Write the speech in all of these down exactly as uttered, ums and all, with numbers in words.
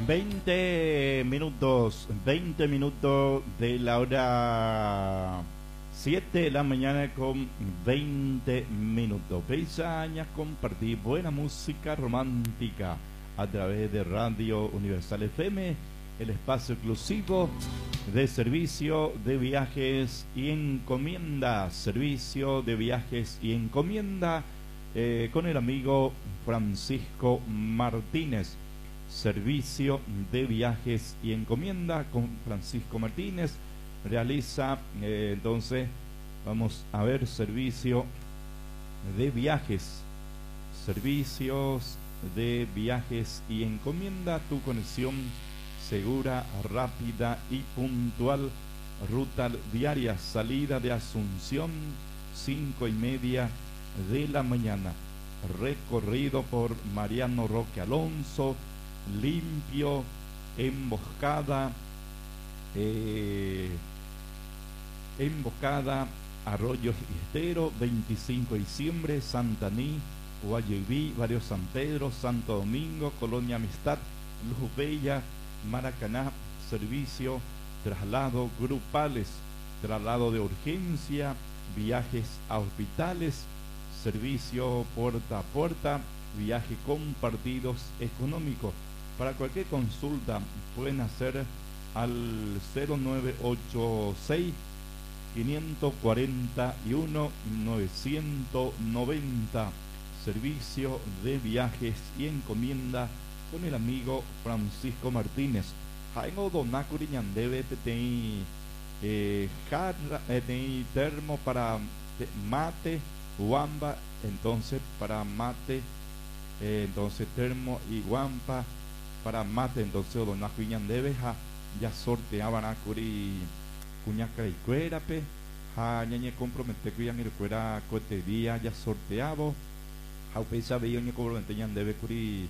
veinte minutos, veinte minutos de la hora siete de la mañana con veinte minutos. Peisañas, compartir buena música romántica a través de Radio Universal F M, el espacio exclusivo de servicio de viajes y encomienda, servicio de viajes y encomienda eh, con el amigo Francisco Martínez. Servicio de viajes y encomienda con Francisco Martínez. Realiza, eh, entonces, vamos a ver, servicio de viajes, servicios de viajes y encomienda, tu conexión segura, rápida y puntual. Ruta diaria, salida de Asunción, cinco y media de la mañana. Recorrido por Mariano Roque Alonso, limpio, emboscada, eh, emboscada, Arroyo Estero, veinticinco de diciembre, Santaní, Guayubí, Barrio San Pedro, Santo Domingo, Colonia Amistad, Luz Bella, Maracaná. Servicio, traslado grupales, traslado de urgencia, viajes a hospitales, servicio puerta a puerta, viaje compartidos económicos. Para cualquier consulta pueden hacer al cero nueve ocho seis, cinco cuatro uno, nueve nueve cero. Servicio de viajes y encomienda con el amigo Francisco Martínez. Jaino Donacuri Ñandeve te eh, jarra, eh, termo para mate, guamba, entonces para mate, eh, entonces termo y guampa para mate, entonces Donacuri Ñandeve ja, ya sorteaban a curi cuñaca y cuerape, ja ñañe compromete que ya mi recuerda cote día ya sorteado, ja upesa veía ñe compromete Ñandeve curi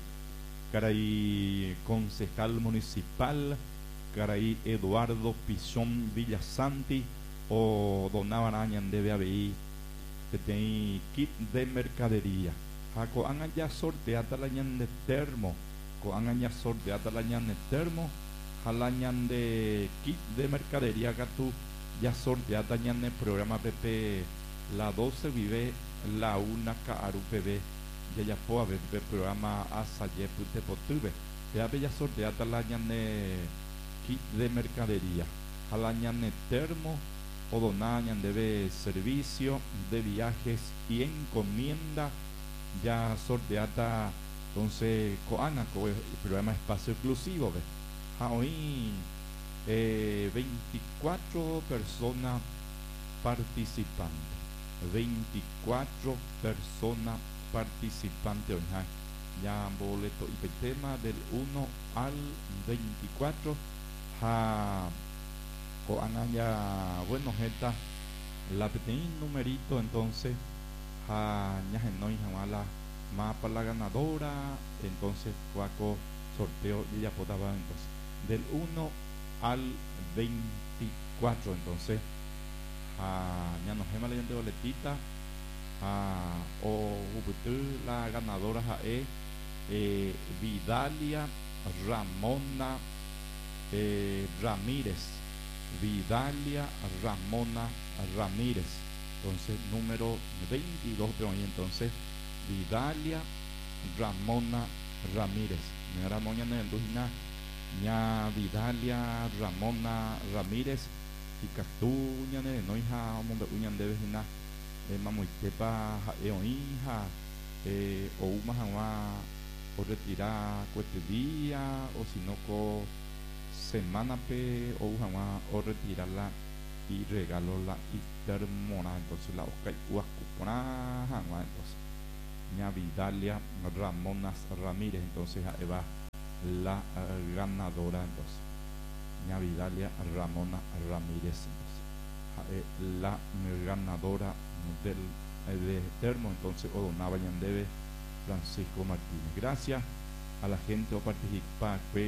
Caray concejal municipal, Caray Eduardo Pichón Villasanti o donaban a Ñandeve A B I que tiene kit de mercadería. Jaco han ya sorteada la ñan de termo, co han ya sorteada la ñan de termo, jalañan de kit de mercadería gatu ya sorteada ñan de programa P P la doce vive la una Caru P B. Ya ya puedo ver el programa Asaye Pute Potube. Ya bella sorteada la ñane kit de mercadería. A la ñane termo o donañan debe servicio de viajes y encomienda. Ya sorteada entonces coana co el programa espacio exclusivo. Ve. A hoy eh, veinticuatro personas participantes. veinticuatro personas participantes hoy ya boleto y el tema del uno al veinticuatro ja o ya bueno jeta la pequeña numerito entonces ja ya no la mapa la ganadora entonces cuaco sorteo y ya podaba entonces del uno al veinticuatro entonces ja ya nos hemos leyendo boletita. Ah, o la ganadora es eh, Vidalia Ramona eh, Ramírez. Vidalia Ramona Ramírez. Entonces, número veintidós de hoy. Entonces, Vidalia Ramona Ramírez. Me era moña en el dujina. Ña Vidalia Ramona Ramírez. Y Castuña, no hija, hombre, uñan de vecina. Eh, mamuitepa e hija eh, o una jamás o retirar cueste día o si no co semana pe o jamás o retirarla y regalarla y termona entonces la osca y uascupona jamás entonces ña Vidalia Ramonas Ramírez entonces Eva la uh, ganadora entonces ña Vidalia Ramona Ramírez entonces eh, la ganadora del de termo entonces o donaba Ñandeve Francisco Martínez. Gracias a la gente que participa